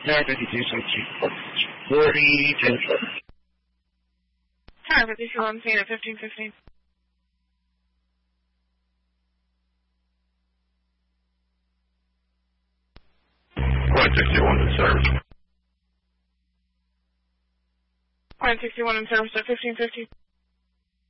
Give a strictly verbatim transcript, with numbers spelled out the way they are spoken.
nine fifty-two, sixteen, forty, ten, seven. Tower fifty-two on scene at fifteen fifteen. Point sixty-one in service. Point sixty-one in service at fifteen fifty.